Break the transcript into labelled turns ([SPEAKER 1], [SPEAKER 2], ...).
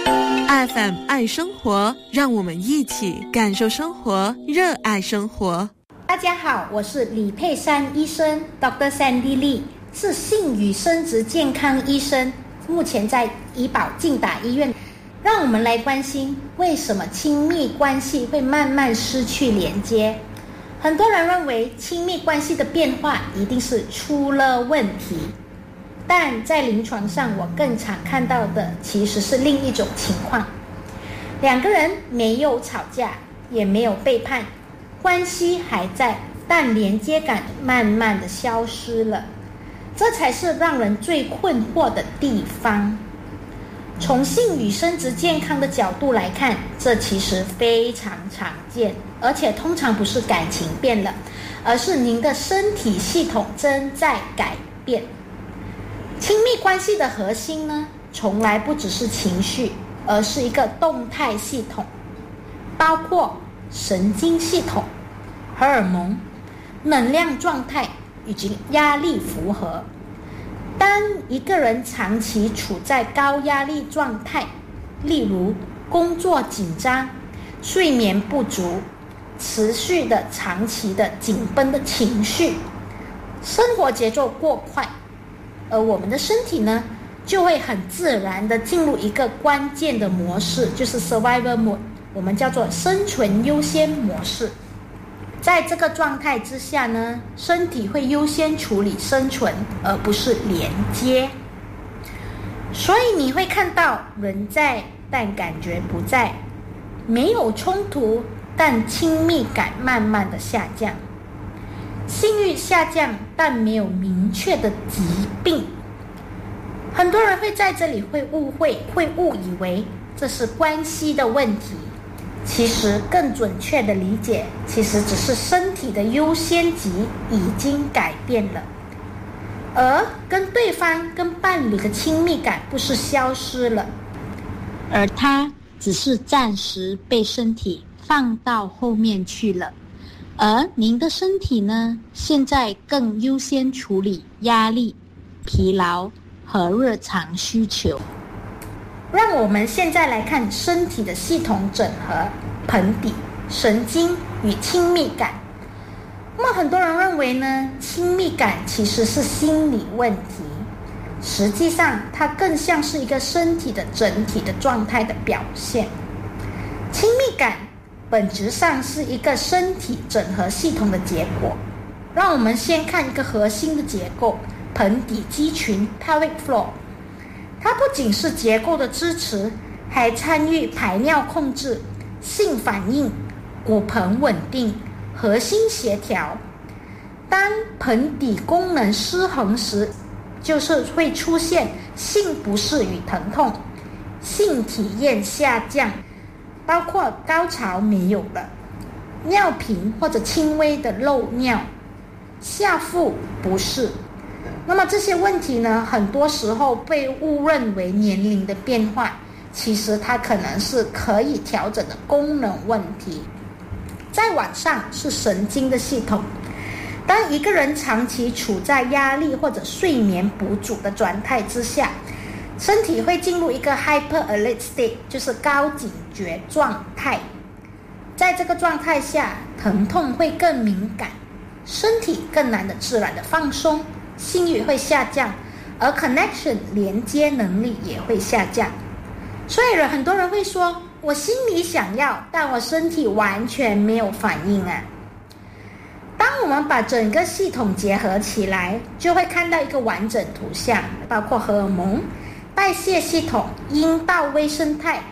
[SPEAKER 1] FM 爱生活，让我们一起感受生活，热爱生活。
[SPEAKER 2] 大家好，我是李佩珊医生 Dr. Sandy Lee， 是性与生殖健康医生，目前在怡保敬达医院。让我们来关心为什么亲密关系会慢慢失去连接。很多人认为亲密关系的变化一定是出了问题，但在临床上我更常看到的其实是另一种情况。两个人没有吵架，也没有背叛，关系还在，但连接感慢慢的消失了，这才是让人最困惑的地方。从性与生殖健康的角度来看，这其实非常常见，而且通常不是感情变了，而是您的身体系统正在改变。亲密关系的核心呢，从来不只是情绪，而是一个动态系统，包括神经系统、荷尔蒙、能量状态以及压力负荷。当一个人长期处在高压力状态，例如工作紧张、睡眠不足、持续的长期的紧绷的情绪，生活节奏过快，而我们的身体呢，就会很自然的进入一个关键的模式，就是 survival mode， 我们叫做生存优先模式。在这个状态之下呢，身体会优先处理生存，而不是连接。所以你会看到人在，但感觉不在；没有冲突，但亲密感慢慢的下降；性欲下降，但没有明确的疾病。很多人会在这里会误以为这是关系的问题。其实更准确的理解，其实只是身体的优先级已经改变了，而跟对方跟伴侣的亲密感不是消失了，
[SPEAKER 3] 而它只是暂时被身体放到后面去了。而您的身体呢，现在更优先处理压力、疲劳和日常需求。
[SPEAKER 2] 让我们现在来看身体的系统整合，盆底、神经与亲密感。那么很多人认为呢，亲密感其实是心理问题，实际上它更像是一个身体的整体的状态的表现。亲密感本质上是一个身体整合系统的结果。让我们先看一个核心的结构，盆底肌群 pelvic floor。它不仅是结构的支持，还参与排尿控制、性反应、骨盆稳定、核心协调。当盆底功能失衡时，就是会出现性不适与疼痛、性体验下降，包括高潮没有了、尿频或者轻微的漏尿、下腹不适。那么这些问题呢，很多时候被误认为年龄的变化，其实它可能是可以调整的功能问题。再往上是神经的系统。当一个人长期处在压力或者睡眠不足的状态之下，身体会进入一个 hyper alert state， 就是高警觉状态。在这个状态下，疼痛会更敏感，身体更难的自然的放松，性欲会下降，而 connection 连接能力也会下降。所以很多人会说，我心里想要，但我身体完全没有反应啊。当我们把整个系统结合起来，就会看到一个完整图像，包括荷尔蒙、代谢系统、阴道微生态、